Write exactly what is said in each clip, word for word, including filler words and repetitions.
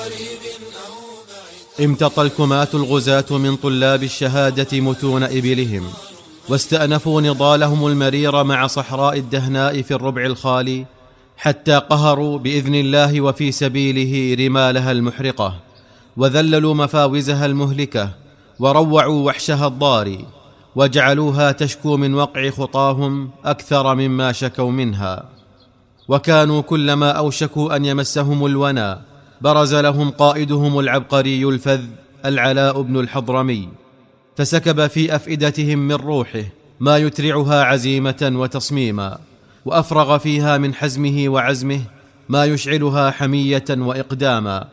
امتطى الكماة الغزاة من طلاب الشهادة متون إبلهم، واستأنفوا نضالهم المرير مع صحراء الدهناء في الربع الخالي، حتى قهروا بإذن الله وفي سبيله رمالها المحرقة، وذللوا مفاوزها المهلكة، وروعوا وحشها الضاري، وجعلوها تشكو من وقع خطاهم أكثر مما شكوا منها. وكانوا كلما أوشكوا أن يمسهم الونى برز لهم قائدهم العبقري الفذ العلاء بن الحضرمي، فسكب في أفئدتهم من روحه ما يترعها عزيمة وتصميما، وأفرغ فيها من حزمه وعزمه ما يشعلها حمية وإقداما،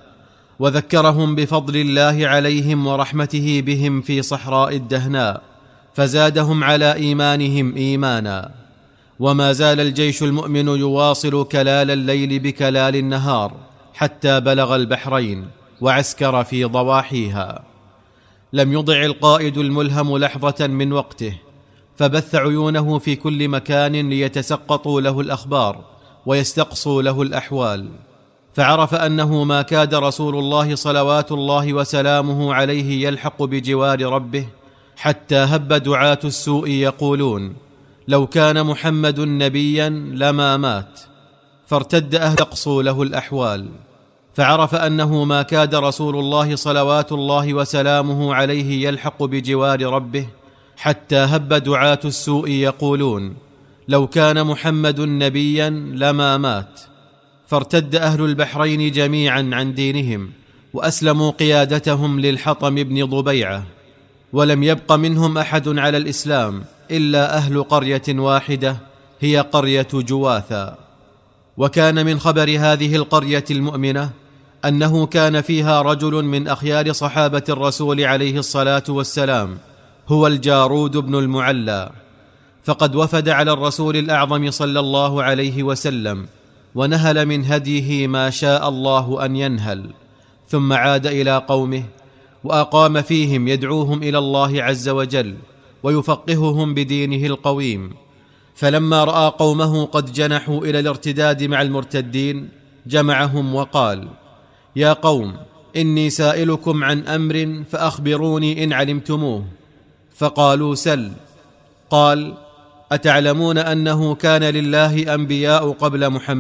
وذكرهم بفضل الله عليهم ورحمته بهم في صحراء الدهناء، فزادهم على إيمانهم إيمانا. وما زال الجيش المؤمن يواصل كلال الليل بكلال النهار حتى بلغ البحرين وعسكر في ضواحيها. لم يضع القائد الملهم لحظة من وقته، فبث عيونه في كل مكان ليتسقطوا له الأخبار ويستقصوا له الأحوال، فعرف أنه ما كاد رسول الله صلوات الله وسلامه عليه يلحق بجوار ربه، حتى هب دعاة السوء يقولون: لو كان محمد نبيا لما مات. فارتد أهل يقصوا له الأحوال، فعرف أنه ما كاد رسول الله صلوات الله وسلامه عليه يلحق بجوار ربه، حتى هب دعاة السوء يقولون: لو كان محمد نبيا لما مات. فارتد أهل البحرين جميعا عن دينهم، وأسلموا قيادتهم للحطم بن ضبيعة، ولم يبق منهم أحد على الإسلام إلا أهل قرية واحدة هي قرية جواثا. وكان من خبر هذه القرية المؤمنة أنه كان فيها رجل من أخيار صحابة الرسول عليه الصلاة والسلام، هو الجارود بن المعلى، فقد وفد على الرسول الأعظم صلى الله عليه وسلم، ونهل من هديه ما شاء الله أن ينهل، ثم عاد إلى قومه وأقام فيهم يدعوهم إلى الله عز وجل ويفقههم بدينه القويم. فلما رأى قومه قد جنحوا إلى الارتداد مع المرتدين جمعهم وقال: يا قوم، إني سائلكم عن أمر فأخبروني إن علمتموه. فقالوا: سل. قال: أتعلمون أنه كان لله أنبياء قبل محمد؟